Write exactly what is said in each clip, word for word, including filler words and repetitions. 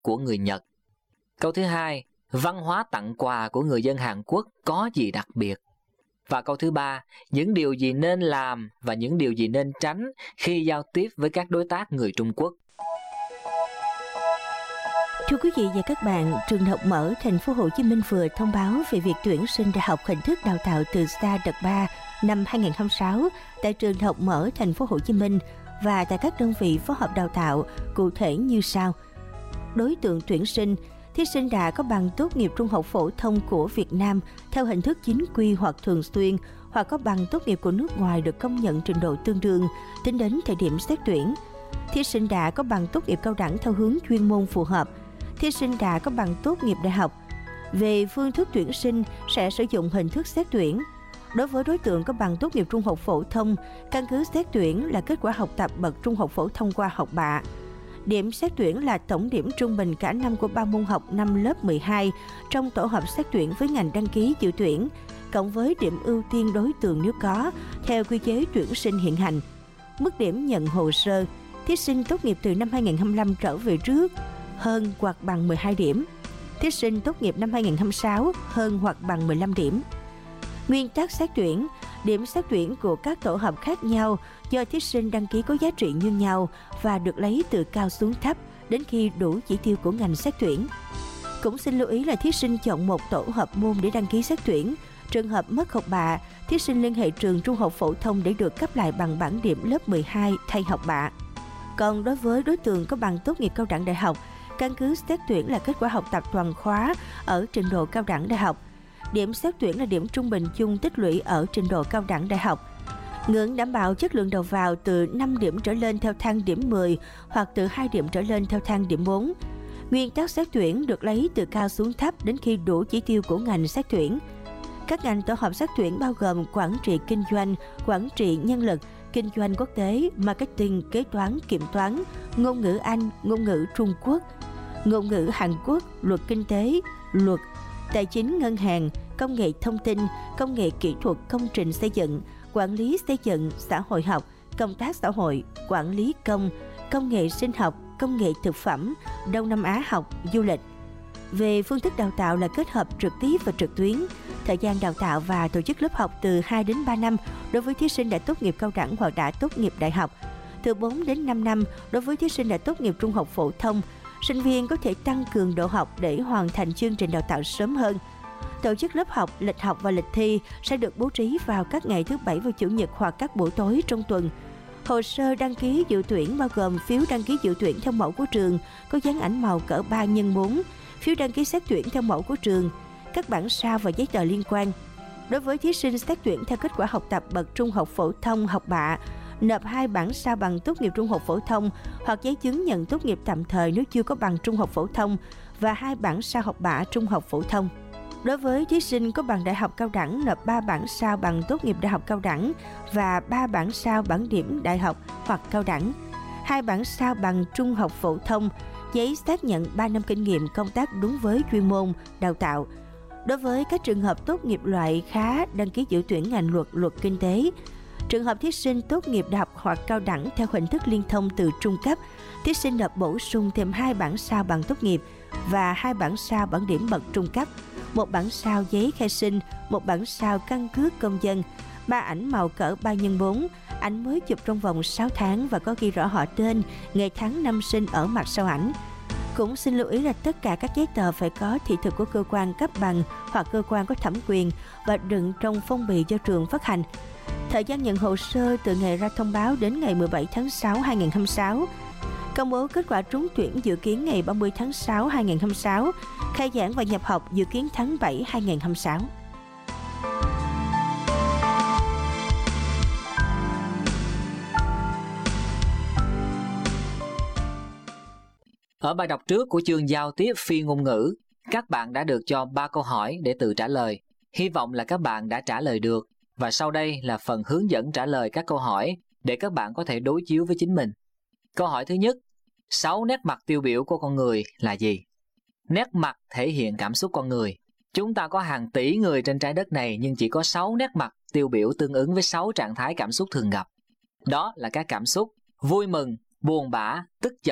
của người Nhật. Câu thứ hai, văn hóa tặng quà của người dân Hàn Quốc có gì đặc biệt? Và câu thứ ba, những điều gì nên làm và những điều gì nên tránh khi giao tiếp với các đối tác người Trung Quốc? Thưa quý vị và các bạn, trường Đại học Mở Thành phố Hồ Chí Minh vừa thông báo về việc tuyển sinh đại học hình thức đào tạo từ xa đợt ba năm hai nghìn không trăm lẻ sáu tại trường Đại học Mở Thành phố Hồ Chí Minh và tại các đơn vị phối hợp đào tạo cụ thể như sau. Đối tượng tuyển sinh: thí sinh đã có bằng tốt nghiệp trung học phổ thông của Việt Nam theo hình thức chính quy hoặc thường xuyên, hoặc có bằng tốt nghiệp của nước ngoài được công nhận trình độ tương đương tính đến thời điểm xét tuyển. Thí sinh đã có bằng tốt nghiệp cao đẳng theo hướng chuyên môn phù hợp. Thí sinh đã có bằng tốt nghiệp đại học. Về phương thức tuyển sinh sẽ sử dụng hình thức xét tuyển. Đối với đối tượng có bằng tốt nghiệp trung học phổ thông, căn cứ xét tuyển là kết quả học tập bậc trung học phổ thông qua học bạ. Điểm xét tuyển là tổng điểm trung bình cả năm của ba môn học năm lớp mười hai trong tổ hợp xét tuyển với ngành đăng ký dự tuyển, cộng với điểm ưu tiên đối tượng nếu có, theo quy chế tuyển sinh hiện hành. Mức điểm nhận hồ sơ: thí sinh tốt nghiệp từ năm hai nghìn không trăm lẻ năm trở về trước, hơn hoặc bằng mười hai điểm. Thí sinh tốt nghiệp năm hai nghìn không trăm lẻ sáu, hơn hoặc bằng mười lăm điểm. Nguyên tắc xét tuyển: điểm xét tuyển của các tổ hợp khác nhau do thí sinh đăng ký có giá trị như nhau và được lấy từ cao xuống thấp đến khi đủ chỉ tiêu của ngành xét tuyển. Cũng xin lưu ý là thí sinh chọn một tổ hợp môn để đăng ký xét tuyển. Trường hợp mất học bạ, thí sinh liên hệ trường trung học phổ thông để được cấp lại bằng bảng điểm lớp mười hai thay học bạ. Còn đối với đối tượng có bằng tốt nghiệp cao đẳng đại học, căn cứ xét tuyển là kết quả học tập toàn khóa ở trình độ cao đẳng đại học. Điểm xét tuyển là điểm trung bình chung tích lũy ở trình độ cao đẳng đại học. Ngưỡng đảm bảo chất lượng đầu vào từ năm điểm trở lên theo thang điểm mười hoặc từ hai điểm trở lên theo thang điểm bốn. Nguyên tắc xét tuyển được lấy từ cao xuống thấp đến khi đủ chỉ tiêu của ngành xét tuyển. Các ngành tổ hợp xét tuyển bao gồm quản trị kinh doanh, quản trị nhân lực, kinh doanh quốc tế, marketing, kế toán, kiểm toán, ngôn ngữ Anh, ngôn ngữ Trung Quốc, ngôn ngữ Hàn Quốc, luật kinh tế, luật, tài chính ngân hàng, công nghệ thông tin, công nghệ kỹ thuật công trình xây dựng, quản lý xây dựng, xã hội học, công tác xã hội, quản lý công, công nghệ sinh học, công nghệ thực phẩm, Đông Nam Á học, du lịch. Về phương thức đào tạo là kết hợp trực tiếp và trực tuyến. Thời gian đào tạo và tổ chức lớp học từ hai đến ba năm đối với thí sinh đã tốt nghiệp cao đẳng hoặc đã tốt nghiệp đại học. Từ bốn đến năm năm đối với thí sinh đã tốt nghiệp trung học phổ thông. Sinh viên có thể tăng cường độ học để hoàn thành chương trình đào tạo sớm hơn. Tổ chức lớp học, lịch học và lịch thi sẽ được bố trí vào các ngày thứ Bảy và Chủ nhật hoặc các buổi tối trong tuần. Hồ sơ đăng ký dự tuyển bao gồm phiếu đăng ký dự tuyển theo mẫu của trường có dán ảnh màu cỡ ba nhân bốn, phiếu đăng ký xét tuyển theo mẫu của trường, các bản sao và giấy tờ liên quan. Đối với thí sinh xét tuyển theo kết quả học tập bậc trung học phổ thông học bạ, nộp hai bản sao bằng tốt nghiệp trung học phổ thông hoặc giấy chứng nhận tốt nghiệp tạm thời nếu chưa có bằng trung học phổ thông và hai bản sao học bạ trung học phổ thông. Đối với thí sinh có bằng đại học cao đẳng, nộp ba bản sao bằng tốt nghiệp đại học cao đẳng và ba bản sao bằng điểm đại học hoặc cao đẳng, hai bản sao bằng trung học phổ thông, giấy xác nhận ba năm kinh nghiệm công tác đúng với chuyên môn đào tạo. Đối với các trường hợp tốt nghiệp loại khá đăng ký dự tuyển ngành luật, luật kinh tế. Trường hợp thí sinh tốt nghiệp đại học hoặc cao đẳng theo hình thức liên thông từ trung cấp, thí sinh nộp bổ sung thêm hai bản sao bằng tốt nghiệp và hai bản sao bằng điểm bậc trung cấp, một bản sao giấy khai sinh, một bản sao căn cước công dân, ba ảnh màu cỡ ba nhân bốn, ảnh mới chụp trong vòng sáu tháng và có ghi rõ họ tên, ngày tháng năm sinh ở mặt sau ảnh. Cũng xin lưu ý là tất cả các giấy tờ phải có thị thực của cơ quan cấp bằng hoặc cơ quan có thẩm quyền và đựng trong phong bì do trường phát hành. Thời gian nhận hồ sơ từ ngày ra thông báo đến ngày mười bảy tháng sáu năm hai nghìn không trăm lẻ sáu. Công bố kết quả trúng tuyển dự kiến ngày ba mươi tháng sáu năm hai nghìn không trăm lẻ sáu. Khai giảng và nhập học dự kiến tháng bảy năm hai nghìn không trăm lẻ sáu. Ở bài đọc trước của chương giao tiếp phi ngôn ngữ, các bạn đã được cho ba câu hỏi để tự trả lời. Hy vọng là các bạn đã trả lời được. Và sau đây là phần hướng dẫn trả lời các câu hỏi để các bạn có thể đối chiếu với chính mình. Câu hỏi thứ nhất, sáu nét mặt tiêu biểu của con người là gì? Nét mặt thể hiện cảm xúc con người. Chúng ta có hàng tỷ người trên trái đất này nhưng chỉ có sáu nét mặt tiêu biểu tương ứng với sáu trạng thái cảm xúc thường gặp. Đó là các cảm xúc vui mừng, buồn bã, tức giận,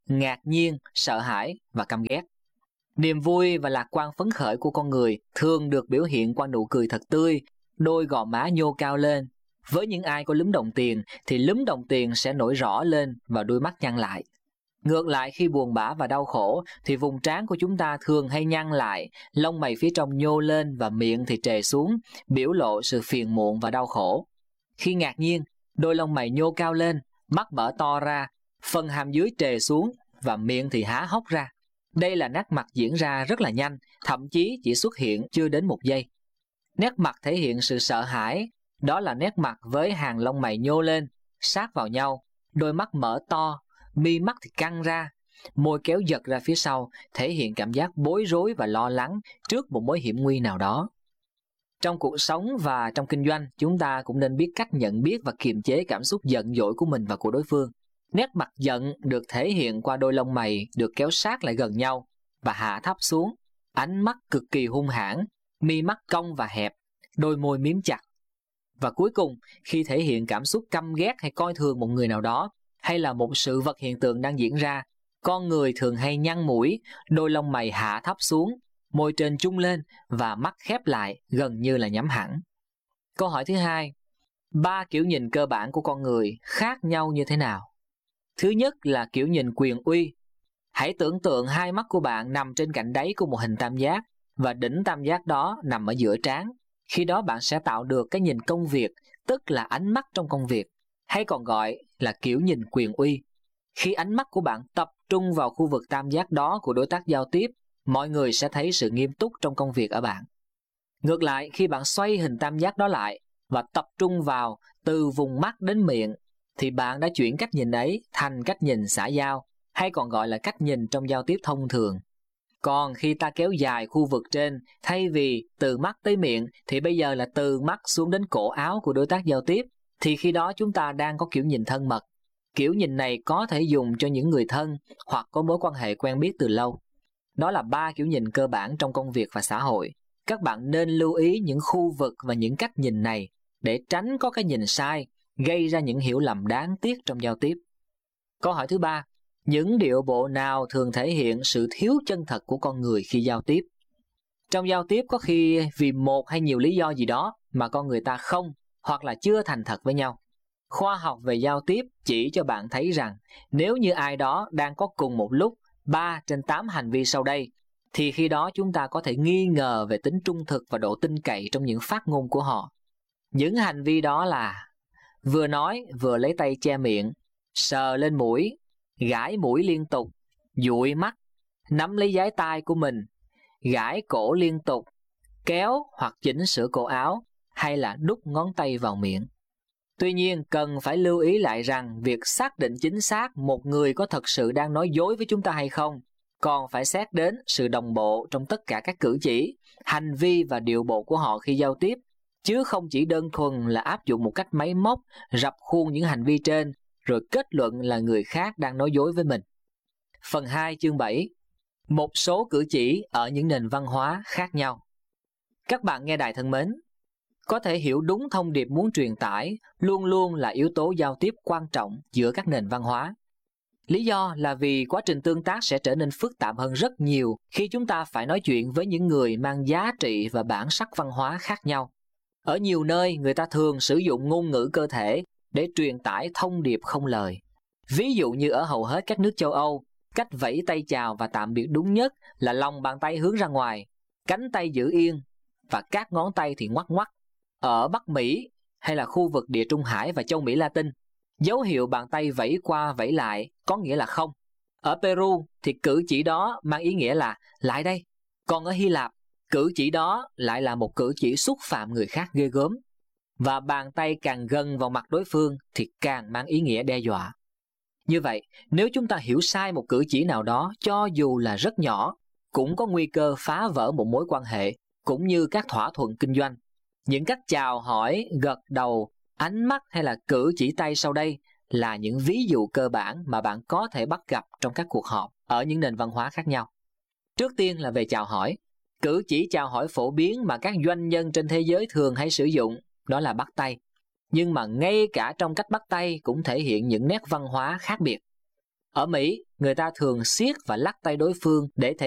ngạc nhiên, sợ hãi và căm ghét. Niềm vui và lạc quan phấn khởi của con người thường được biểu hiện qua nụ cười thật tươi, đôi gò má nhô cao lên. Với những ai có lúm đồng tiền thì lúm đồng tiền sẽ nổi rõ lên và đôi mắt nhăn lại. Ngược lại, khi buồn bã và đau khổ thì vùng trán của chúng ta thường hay nhăn lại, lông mày phía trong nhô lên và miệng thì trề xuống, biểu lộ sự phiền muộn và đau khổ. Khi ngạc nhiên, đôi lông mày nhô cao lên, mắt mở to ra, phần hàm dưới trề xuống và miệng thì há hốc ra. Đây là nét mặt diễn ra rất là nhanh, thậm chí chỉ xuất hiện chưa đến một giây. Nét mặt thể hiện sự sợ hãi, đó là nét mặt với hàng lông mày nhô lên, sát vào nhau, đôi mắt mở to, mi mắt thì căng ra, môi kéo giật ra phía sau, thể hiện cảm giác bối rối và lo lắng trước một mối hiểm nguy nào đó. Trong cuộc sống và trong kinh doanh, chúng ta cũng nên biết cách nhận biết và kiềm chế cảm xúc giận dỗi của mình và của đối phương. Nét mặt giận được thể hiện qua đôi lông mày được kéo sát lại gần nhau và hạ thấp xuống, ánh mắt cực kỳ hung hãn, mi mắt cong và hẹp, đôi môi mím chặt. Và cuối cùng, khi thể hiện cảm xúc căm ghét hay coi thường một người nào đó, hay là một sự vật hiện tượng đang diễn ra, con người thường hay nhăn mũi, đôi lông mày hạ thấp xuống, môi trên trung lên và mắt khép lại gần như là nhắm hẳn. Câu hỏi thứ hai, ba kiểu nhìn cơ bản của con người khác nhau như thế nào? Thứ nhất là kiểu nhìn quyền uy. Hãy tưởng tượng hai mắt của bạn nằm trên cạnh đáy của một hình tam giác và đỉnh tam giác đó nằm ở giữa trán. Khi đó bạn sẽ tạo được cái nhìn công việc, tức là ánh mắt trong công việc, hay còn gọi là kiểu nhìn quyền uy. Khi ánh mắt của bạn tập trung vào khu vực tam giác đó của đối tác giao tiếp, mọi người sẽ thấy sự nghiêm túc trong công việc ở bạn. Ngược lại, khi bạn xoay hình tam giác đó lại và tập trung vào từ vùng mắt đến miệng, thì bạn đã chuyển cách nhìn ấy thành cách nhìn xã giao, hay còn gọi là cách nhìn trong giao tiếp thông thường. Còn khi ta kéo dài khu vực trên, thay vì từ mắt tới miệng thì bây giờ là từ mắt xuống đến cổ áo của đối tác giao tiếp, thì khi đó chúng ta đang có kiểu nhìn thân mật. Kiểu nhìn này có thể dùng cho những người thân hoặc có mối quan hệ quen biết từ lâu. Đó là ba kiểu nhìn cơ bản trong công việc và xã hội. Các bạn nên lưu ý những khu vực và những cách nhìn này để tránh có cái nhìn sai, gây ra những hiểu lầm đáng tiếc trong giao tiếp. Câu hỏi thứ ba, những điệu bộ nào thường thể hiện sự thiếu chân thật của con người khi giao tiếp? Trong giao tiếp có khi vì một hay nhiều lý do gì đó mà con người ta không hoặc là chưa thành thật với nhau. Khoa học về giao tiếp chỉ cho bạn thấy rằng nếu như ai đó đang có cùng một lúc ba trên tám hành vi sau đây, thì khi đó chúng ta có thể nghi ngờ về tính trung thực và độ tin cậy trong những phát ngôn của họ. Những hành vi đó là vừa nói vừa lấy tay che miệng, sờ lên mũi, gãi mũi liên tục, dụi mắt, nắm lấy dái tai của mình, gãi cổ liên tục, kéo hoặc chỉnh sửa cổ áo hay là đút ngón tay vào miệng. Tuy nhiên, cần phải lưu ý lại rằng việc xác định chính xác một người có thật sự đang nói dối với chúng ta hay không, còn phải xét đến sự đồng bộ trong tất cả các cử chỉ, hành vi và điệu bộ của họ khi giao tiếp, chứ không chỉ đơn thuần là áp dụng một cách máy móc, rập khuôn những hành vi trên, rồi kết luận là người khác đang nói dối với mình. Phần hai chương bảy. Một số cử chỉ ở những nền văn hóa khác nhau. Các bạn nghe đài thân mến, có thể hiểu đúng thông điệp muốn truyền tải luôn luôn là yếu tố giao tiếp quan trọng giữa các nền văn hóa. Lý do là vì quá trình tương tác sẽ trở nên phức tạp hơn rất nhiều khi chúng ta phải nói chuyện với những người mang giá trị và bản sắc văn hóa khác nhau. Ở nhiều nơi, người ta thường sử dụng ngôn ngữ cơ thể để truyền tải thông điệp không lời. Ví dụ như ở hầu hết các nước châu Âu, cách vẫy tay chào và tạm biệt đúng nhất là lòng bàn tay hướng ra ngoài, cánh tay giữ yên và các ngón tay thì ngoắc ngoắc. Ở Bắc Mỹ hay là khu vực Địa Trung Hải và châu Mỹ Latin, dấu hiệu bàn tay vẫy qua vẫy lại có nghĩa là không. Ở Peru thì cử chỉ đó mang ý nghĩa là lại đây. Còn ở Hy Lạp, cử chỉ đó lại là một cử chỉ xúc phạm người khác ghê gớm. Và bàn tay càng gần vào mặt đối phương thì càng mang ý nghĩa đe dọa. Như vậy, nếu chúng ta hiểu sai một cử chỉ nào đó, cho dù là rất nhỏ, cũng có nguy cơ phá vỡ một mối quan hệ, cũng như các thỏa thuận kinh doanh. Những cách chào hỏi, gật đầu, ánh mắt hay là cử chỉ tay sau đây là những ví dụ cơ bản mà bạn có thể bắt gặp trong các cuộc họp ở những nền văn hóa khác nhau. Trước tiên là về chào hỏi. Cử chỉ chào hỏi phổ biến mà các doanh nhân trên thế giới thường hay sử dụng đó là bắt tay. Nhưng mà ngay cả trong cách bắt tay cũng thể hiện những nét văn hóa khác biệt. Ở Mỹ, người ta thường siết và lắc tay đối phương để thể